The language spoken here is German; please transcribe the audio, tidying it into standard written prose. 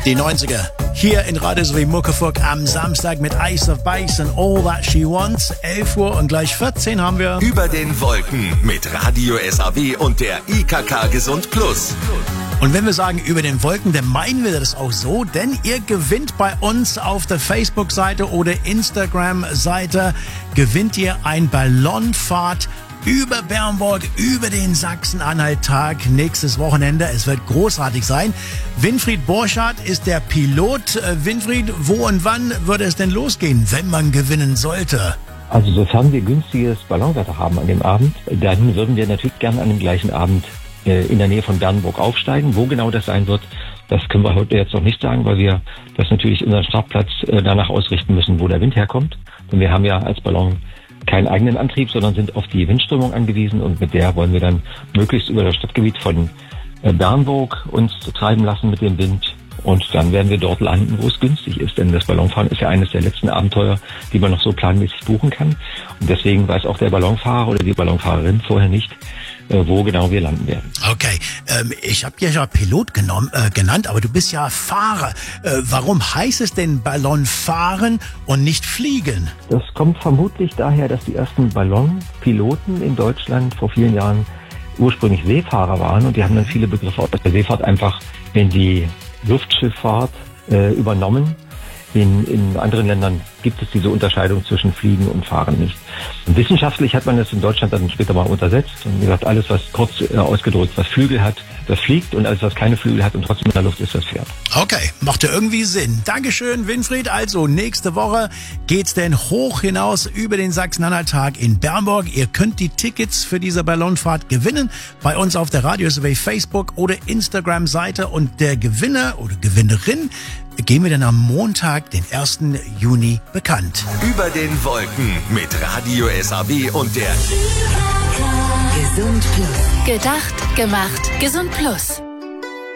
Die 90er. Hier in Radio SW Muckefuck am Samstag mit Ace of Base and All That She Wants. 11 Uhr und gleich 14 haben wir Über den Wolken mit Radio SAW und der IKK Gesund Plus. Und wenn wir sagen über den Wolken, dann meinen wir das auch so, denn ihr gewinnt bei uns auf der Facebook-Seite oder Instagram-Seite, gewinnt ihr ein Ballonfahrt über Bernburg, über den Sachsen-Anhalt-Tag nächstes Wochenende. Es wird großartig sein. Winfried Borchardt ist der Pilot. Winfried, wo und wann würde es denn losgehen, wenn man gewinnen sollte? Also sofern wir günstiges Ballonwetter haben an dem Abend, dann würden wir natürlich gerne an dem gleichen Abend in der Nähe von Bernburg aufsteigen. Wo genau das sein wird, das können wir heute jetzt noch nicht sagen, weil wir das natürlich unseren Startplatz danach ausrichten müssen, wo der Wind herkommt. Denn wir haben ja als Ballon keinen eigenen Antrieb, sondern sind auf die Windströmung angewiesen und mit der wollen wir dann möglichst über das Stadtgebiet von Bernburg uns treiben lassen mit dem Wind und dann werden wir dort landen, wo es günstig ist, denn das Ballonfahren ist ja eines der letzten Abenteuer, die man noch so planmäßig buchen kann und deswegen weiß auch der Ballonfahrer oder die Ballonfahrerin vorher nicht, wo genau wir landen werden. Okay, ich habe ja Pilot genannt, aber du bist ja Fahrer. Warum heißt es denn Ballonfahren und nicht fliegen? Das kommt vermutlich daher, dass die ersten Ballonpiloten in Deutschland vor vielen Jahren ursprünglich Seefahrer waren und die haben dann viele Begriffe aus der Seefahrt einfach in die Luftschifffahrt übernommen. In anderen Ländern gibt es diese Unterscheidung zwischen Fliegen und Fahren nicht. Und wissenschaftlich hat man das in Deutschland dann später mal untersetzt und gesagt, alles, was kurz ausgedrückt, was Flügel hat, das fliegt und alles, was keine Flügel hat und trotzdem in der Luft ist, das fährt. Okay, macht ja irgendwie Sinn. Dankeschön, Winfried. Also nächste Woche geht's denn hoch hinaus über den Sachsen-Anhalt-Tag in Bernburg. Ihr könnt die Tickets für diese Ballonfahrt gewinnen bei uns auf der Radio SW Facebook oder Instagram-Seite und der Gewinner oder Gewinnerin geben wir dann am Montag, den 1. Juni, bekannt. Über den Wolken mit Radio SAW und der Gesund Plus. Gedacht, gemacht, Gesund Plus.